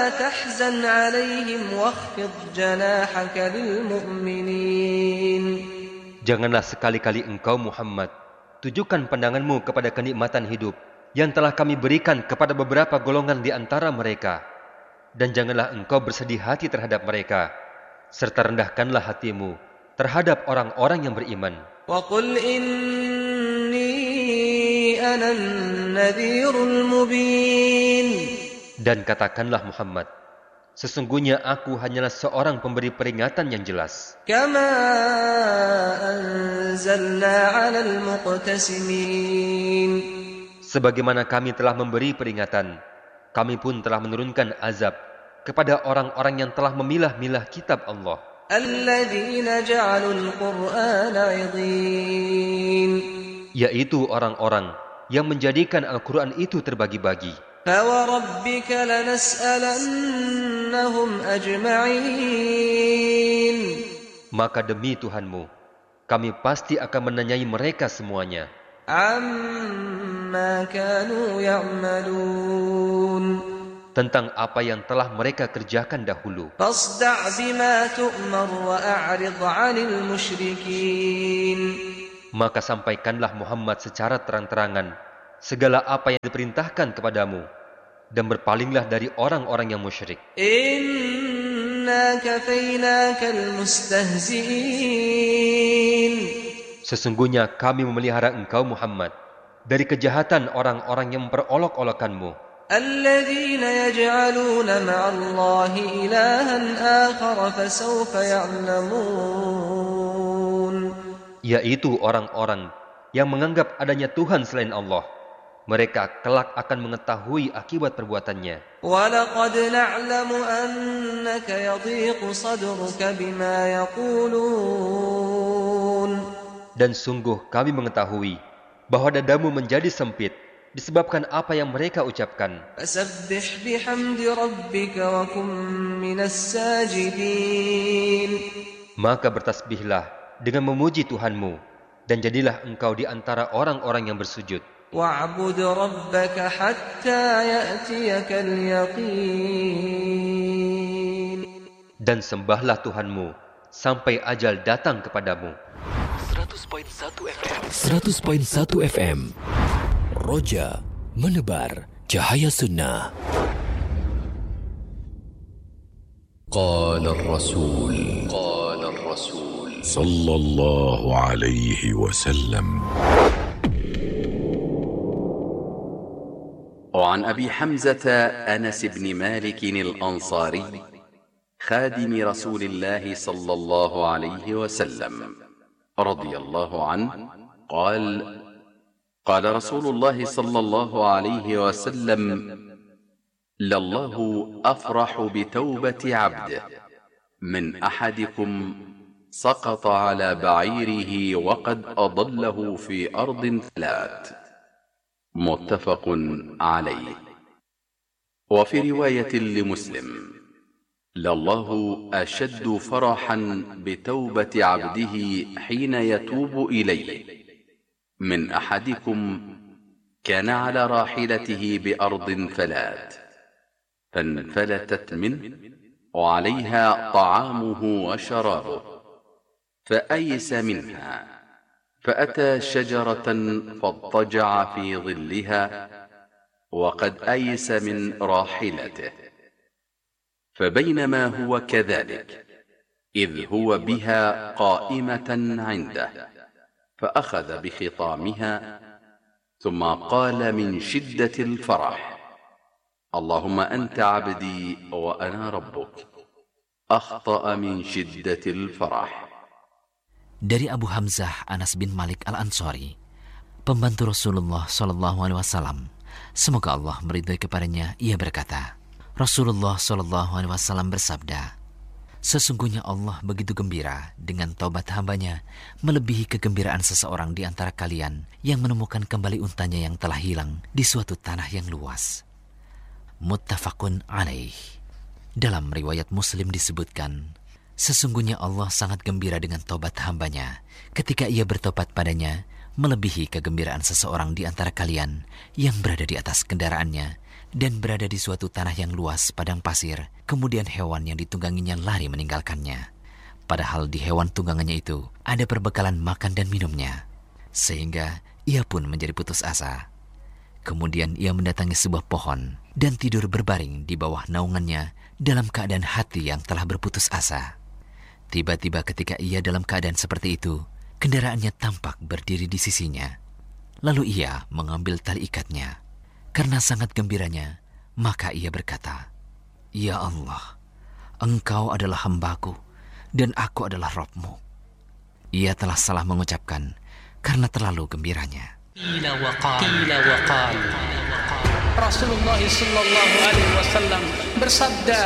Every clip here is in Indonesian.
تحزن عليهم واخفض جناحك للمؤمنين. Janganlah sekali-kali engkau Muhammad tujukan pandanganmu kepada kenikmatan hidup yang telah kami berikan kepada beberapa golongan di antara mereka, dan janganlah engkau bersedih hati terhadap mereka, serta rendahkanlah hatimu terhadap orang-orang yang beriman. وَقُلْ إِنِّي أَنَا النَّذِيرُ الْمُبِينُ. Dan katakanlah Muhammad, sesungguhnya aku hanyalah seorang pemberi peringatan yang jelas. كَمَا أَنزَلْنَا عَلَى الْمُقْتَسِمِينَ. Sebagaimana kami telah memberi peringatan, kami pun telah menurunkan azab kepada orang-orang yang telah memilah-milah kitab Allah. الَّذِينَ جَعَلُوا الْقُرْآنَ عِضِينَ. Yaitu orang-orang yang menjadikan Al-Quran itu terbagi-bagi. فَوَرَبِّكَ لَنَسْأَلَنَّهُمْ أَجْمَعِينَ. Maka demi Tuhanmu, kami pasti akan menanyai mereka semuanya عَمَّا كَانُوا يَعْمَلُونَ. tentang apa yang telah mereka kerjakan dahulu. فَاصْدَعْ بِمَا تُؤْمَرُ وَأَعْرِضْ عَنِ الْمُشْرِكِينَ. Maka sampaikanlah Muhammad secara terang-terangan segala apa yang diperintahkan kepadamu, dan berpalinglah dari orang-orang yang musyrik. إِنَّا كَفَيْنَاكَ الْمُسْتَهْزِئِينَ. Sesungguhnya kami memelihara engkau Muhammad dari kejahatan orang-orang yang memperolok-olokanmu, الَّذِينَ يَجْعَلُونَ مَعَ اللَّهِ إِلَٰهًا آخَرَ فَسَوْفَ يَعْلَمُونَ. yaitu orang-orang yang menganggap adanya Tuhan selain Allah. Mereka kelak akan mengetahui akibat perbuatannya. وَلَقَدْ نَعْلَمُ أَنَّكَ يَضِيقُ صَدْرُكَ بِمَا يَقُولُونَ. Dan sungguh kami mengetahui bahwa dadamu menjadi sempit disebabkan apa yang mereka ucapkan. فَسَبِّحْ بِحَمْدِ رَبِّكَ وَكُن مِّنَ السَّاجِدِينَ. Maka bertasbihlah dengan memuji Tuhanmu, dan jadilah engkau di antara orang-orang yang bersujud. وَاعْبُدْ رَبَّكَ حَتَّى يَأْتِيَكَ الْيَقِينُ. Dan sembahlah Tuhanmu sampai ajal datang kepadamu. 100.1 FM Roja menebar cahaya sunnah. Qala Rasul sallallahu alaihi wasallam. وعن أبي حمزة أنس بن مالك الأنصاري خادم رسول الله صلى الله عليه وسلم رضي الله عنه قال قال رسول الله صلى الله عليه وسلم لله أفرح بتوبة عبده من أحدكم سقط على بعيره وقد أضله في أرض ثلاث متفق عليه. وفي رواية لمسلم لله أشد فرحا بتوبة عبده حين يتوب إليه من أحدكم كان على راحلته بأرض فلات فانفلتت منه وعليها طعامه وشرابه فأيس منها فأتى شجرة فاضطجع في ظلها وقد أيس من راحلته فبينما هو كذلك إذ هو بها قائمة عنده فأخذ بخطامها ثم قال من شدة الفرح اللهم أنت عبدي وأنا ربك أخطأ من شدة الفرح. Dari Abu Hamzah Anas bin Malik Al-Ansari, pembantu Rasulullah SAW, semoga Allah meridhai kepadanya, ia berkata, Rasulullah SAW bersabda, sesungguhnya Allah begitu gembira dengan taubat hambanya, melebihi kegembiraan seseorang di antara kalian yang menemukan kembali untanya yang telah hilang di suatu tanah yang luas. Muttafaqun alaih. Dalam riwayat Muslim disebutkan, sesungguhnya Allah sangat gembira dengan taubat hambanya ketika ia bertobat padanya, melebihi kegembiraan seseorang di antara kalian yang berada di atas kendaraannya dan berada di suatu tanah yang luas padang pasir. Kemudian hewan yang ditungganginya lari meninggalkannya. Padahal di hewan tunggangannya itu ada perbekalan makan dan minumnya. Sehingga ia pun menjadi putus asa. Kemudian ia mendatangi sebuah pohon dan tidur berbaring di bawah naungannya dalam keadaan hati yang telah berputus asa. Tiba-tiba ketika ia dalam keadaan seperti itu, kendaraannya tampak berdiri di sisinya. Lalu ia mengambil tali ikatnya. Karena sangat gembiranya, maka ia berkata, "Ya Allah, Engkau adalah hambaku dan aku adalah Rabb-Mu." Ia telah salah mengucapkan karena terlalu gembiranya. Qila wa qal. Rasulullah sallallahu alaihi wasallam bersabda,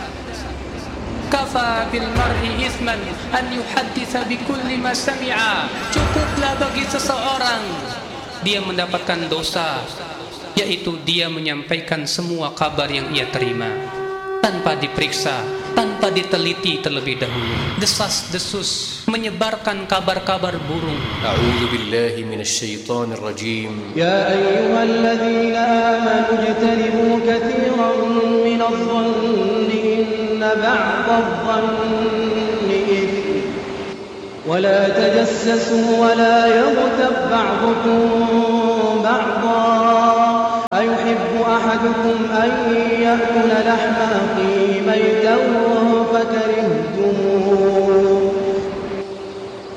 "Kafa bil mar'i ithman an yuhadditsa bi kulli ma sami'a." Cukuplah bagi seseorang dia mendapatkan dosa, yaitu dia menyampaikan semua kabar yang ia terima tanpa diperiksa, tanpa diteliti terlebih dahulu. Desas-desus menyebarkan kabar-kabar burung. A'udzu billahi minasy syaithanir rajim. Ya ayyuhalladzina amanu ijtanibu katsiran minadh-dhanni inna ba'dadh-dhanni ithm wa la tajassasu wa la yaghtab ba'dukum ba'dha